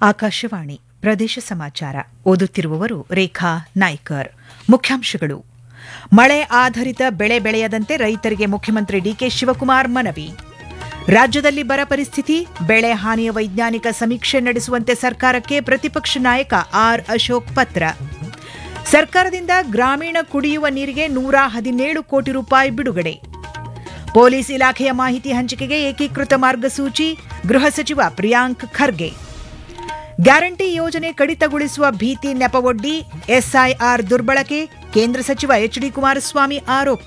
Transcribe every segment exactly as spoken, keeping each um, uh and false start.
ಆಕಾಶವಾಣಿ ಪ್ರದೇಶ ಸಮಾಚಾರ ಓದುತ್ತಿರುವವರು ರೇಖಾ ನಾಯ್ಕರ್. ಮುಖ್ಯಾಂಶಗಳು: ಮಳೆ ಆಧಾರಿತ ಬೆಳೆ ಬೆಳೆಯದಂತೆ ರೈತರಿಗೆ ಮುಖ್ಯಮಂತ್ರಿ ಡಿಕೆ ಶಿವಕುಮಾರ್ ಮನವಿ. ರಾಜ್ಯದಲ್ಲಿ ಬರ ಪರಿಸ್ಥಿತಿ, ಬೆಳೆ ಹಾನಿಯ ವೈಜ್ಞಾನಿಕ ಸಮೀಕ್ಷೆ ನಡೆಸುವಂತೆ ಸರ್ಕಾರಕ್ಕೆ ಪ್ರತಿಪಕ್ಷ ನಾಯಕ ಆರ್ ಅಶೋಕ್ ಪತ್ರ. ಸರ್ಕಾರದಿಂದ ಗ್ರಾಮೀಣ ಕುಡಿಯುವ ನೀರಿಗೆ ನೂರ ಹದಿನೇಳು ಕೋಟಿ ರೂಪಾಯಿ ಬಿಡುಗಡೆ. ಪೊಲೀಸ್ ಇಲಾಖೆಯ ಮಾಹಿತಿ ಹಂಚಿಕೆಗೆ ಏಕೀಕೃತ ಮಾರ್ಗಸೂಚಿ, ಗೃಹ ಸಚಿವ ಪ್ರಿಯಾಂಕ್ ಖರ್ಗೆ. ಗ್ಯಾರಂಟಿ ಯೋಜನೆ ಕಡಿತಗೊಳಿಸುವ ಭೀತಿ ನೆಪವೊಡ್ಡಿ ಎಸ್ಐಆರ್ ದುರ್ಬಳಕೆ, ಕೇಂದ್ರ ಸಚಿವ ಎಚ್ ಡಿ ಕುಮಾರಸ್ವಾಮಿ ಆರೋಪ.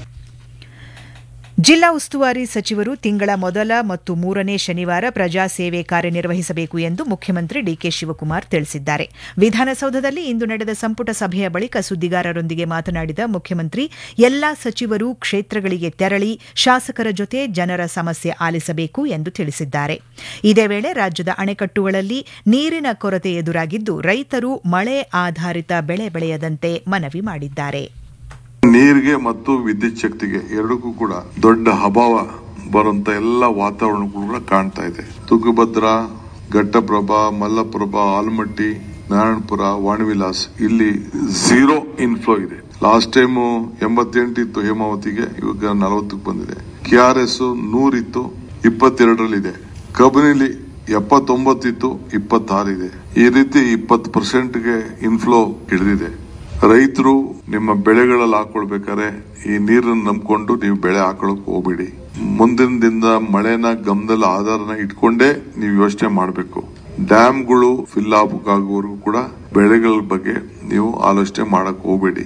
ಜಿಲ್ಲಾ ಉಸ್ತುವಾರಿ ಸಚಿವರು ತಿಂಗಳ ಮೊದಲ ಮತ್ತು ಮೂರನೇ ಶನಿವಾರ ಪ್ರಜಾ ಸೇವೆ ಕಾರ್ಯನಿರ್ವಹಿಸಬೇಕು ಎಂದು ಮುಖ್ಯಮಂತ್ರಿ ಡಿಕೆ ಶಿವಕುಮಾರ್ ತಿಳಿಸಿದ್ದಾರೆ. ವಿಧಾನಸೌಧದಲ್ಲಿ ಇಂದು ನಡೆದ ಸಂಪುಟ ಸಭೆಯ ಬಳಿಕ ಸುದ್ದಿಗಾರರೊಂದಿಗೆ ಮಾತನಾಡಿದ ಮುಖ್ಯಮಂತ್ರಿ, ಎಲ್ಲಾ ಸಚಿವರು ಕ್ಷೇತ್ರಗಳಿಗೆ ತೆರಳಿ ಶಾಸಕರ ಜೊತೆ ಜನರ ಸಮಸ್ಯೆ ಆಲಿಸಬೇಕು ಎಂದು ತಿಳಿಸಿದ್ದಾರೆ. ಇದೇ ವೇಳೆ ರಾಜ್ಯದ ಅಣೆಕಟ್ಟುಗಳಲ್ಲಿ ನೀರಿನ ಕೊರತೆ ಎದುರಾಗಿದ್ದು, ರೈತರು ಮಳೆ ಆಧಾರಿತ ಬೆಳೆ ಬೆಳೆಯದಂತೆ ಮನವಿ ಮಾಡಿದ್ದಾರೆ. ನೀರಿಗೆ ಮತ್ತು ವಿದ್ಯುತ್ ಶಕ್ತಿಗೆ ಎರಡಕ್ಕೂ ಕೂಡ ದೊಡ್ಡ ಅಭಾವ ಬರುವಂತ ಎಲ್ಲ ವಾತಾವರಣಗಳು ಕೂಡ ಕಾಣ್ತಾ ಇದೆ. ತುಂಗಭದ್ರಾ, ಘಟ್ಟಪ್ರಭಾ, ಮಲ್ಲಪ್ರಭಾ, ಆಲ್ಮಟ್ಟಿ, ನಾರಾಯಣಪುರ, ವಾಣಿವಿಲಾಸ್ ಇಲ್ಲಿ ಝೀರೋ ಇನ್ಫ್ಲೋ ಇದೆ. ಲಾಸ್ಟ್ ಟೈಮ್ ಎಂಬತ್ತೆಂಟು ಇತ್ತು ಹೇಮಾವತಿಗೆ, ಇವಾಗ ನಲವತ್ತಕ್ಕೆ ಬಂದಿದೆ. K R S ನೂರಿತ್ತು, ಇಪ್ಪತ್ತೆರಡರಲ್ಲಿದೆ. ಕಬಿನಿಲಿ ಎಪ್ಪತ್ತೊಂಬತ್ತಿತ್ತು, ಇಪ್ಪತ್ತಾರಿದೆ. ಈ ರೀತಿ ಇಪ್ಪತ್ತು ಪರ್ಸೆಂಟ್ಗೆ ಇನ್ಫ್ಲೋ ಹಿಡಿದಿದೆ. ರೈತರು ನಿಮ್ಮ ಬೆಳೆಗಳಲ್ಲಿ ಹಾಕೊಳ್ಬೇಕಾದ್ರೆ ಈ ನೀರನ್ನು ನಂಬಿಕೊಂಡು ನೀವು ಬೆಳೆ ಹಾಕೊಳಕ್ ಹೋಗ್ಬೇಡಿ. ಮುಂದಿನ ದಿನದ ಮಳೆನ ಗಮನದಲ್ಲಿ ಆಧಾರನ ಇಟ್ಕೊಂಡೇ ನೀವು ಯೋಚನೆ ಮಾಡಬೇಕು. ಡ್ಯಾಮ್ಗಳು ಫಿಲ್ ಆಗುವವರೆಗೂ ಕೂಡ ಬೆಳೆಗಳ ಬಗ್ಗೆ ನೀವು ಆಲೋಚನೆ ಮಾಡಕ್ ಹೋಗ್ಬೇಡಿ.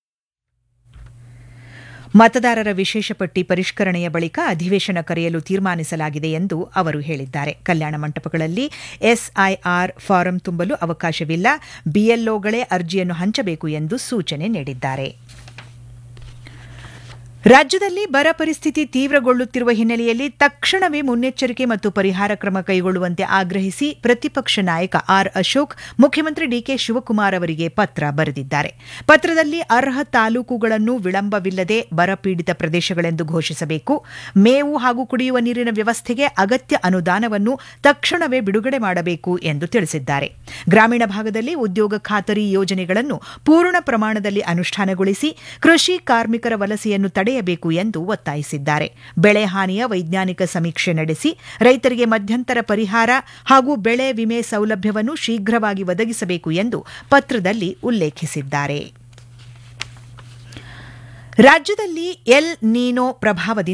ಮತದಾರರ ವಿಶೇಷ ಪಟ್ಟಿ ಪರಿಷ್ಕರಣೆಯ ಬಳಿಕ ಅಧಿವೇಶನ ಕರೆಯಲು ತೀರ್ಮಾನಿಸಲಾಗಿದೆ ಎಂದು ಅವರು ಹೇಳಿದ್ದಾರೆ. ಕಲ್ಯಾಣ ಮಂಟಪಗಳಲ್ಲಿ ಎಸ್ಐಆರ್ ಫಾರಂ ತುಂಬಲು ಅವಕಾಶವಿಲ್ಲ, ಬಿಎಲ್ಒಗಳೇ ಅರ್ಜಿಯನ್ನು ಹಂಚಬೇಕು ಎಂದು ಸೂಚನೆ ನೀಡಿದ್ದಾರೆ. ರಾಜ್ಯದಲ್ಲಿ ಬರ ಪರಿಸ್ಥಿತಿ ತೀವ್ರಗೊಳ್ಳುತ್ತಿರುವ ಹಿನ್ನೆಲೆಯಲ್ಲಿ ತಕ್ಷಣವೇ ಮುನ್ನೆಚ್ಚರಿಕೆ ಮತ್ತು ಪರಿಹಾರ ಕ್ರಮ ಕೈಗೊಳ್ಳುವಂತೆ ಆಗ್ರಹಿಸಿ ಪ್ರತಿಪಕ್ಷ ನಾಯಕ ಆರ್ ಅಶೋಕ್ ಮುಖ್ಯಮಂತ್ರಿ ಡಿಕೆ ಶಿವಕುಮಾರ್ ಅವರಿಗೆ ಪತ್ರ ಬರೆದಿದ್ದಾರೆ. ಪತ್ರದಲ್ಲಿ ಅರ್ಹ ತಾಲೂಕುಗಳನ್ನು ವಿಳಂಬವಿಲ್ಲದೆ ಬರಪೀಡಿತ ಪ್ರದೇಶಗಳೆಂದು ಘೋಷಿಸಬೇಕು, ಮೇವು ಹಾಗೂ ಕುಡಿಯುವ ನೀರಿನ ವ್ಯವಸ್ಥೆಗೆ ಅಗತ್ಯ ಅನುದಾನವನ್ನು ತಕ್ಷಣವೇ ಬಿಡುಗಡೆ ಮಾಡಬೇಕು ಎಂದು ತಿಳಿಸಿದ್ದಾರೆ. ಗ್ರಾಮೀಣ ಭಾಗದಲ್ಲಿ ಉದ್ಯೋಗ ಖಾತರಿ ಯೋಜನೆಗಳನ್ನು ಪೂರ್ಣ ಪ್ರಮಾಣದಲ್ಲಿ ಅನುಷ್ಠಾನಗೊಳಿಸಿ ಕೃಷಿ ಕಾರ್ಮಿಕರ ವಲಸೆಯನ್ನು ತಡೆ ಬೇಕು ಎಂದು ಒತ್ತಾಯಿಸಿದ್ದಾರೆ. ಬೆಳೆ ಹಾನಿಯ ವೈಜ್ಞಾನಿಕ ಸಮೀಕ್ಷೆ ನಡೆಸಿ ರೈತರಿಗೆ ಮಧ್ಯಂತರ ಪರಿಹಾರ ಹಾಗೂ ಬೆಳೆ ವಿಮೆ ಸೌಲಭ್ಯವನ್ನು ಶೀಘ್ರವಾಗಿ ಒದಗಿಸಬೇಕು ಎಂದು ಪತ್ರದಲ್ಲಿ ಉಲ್ಲೇಖಿಸಿದ್ದಾರೆ. ರಾಜ್ಯದಲ್ಲಿ ಎಲ್ ನೀನೋ ಪ್ರಭಾವದಿಂದ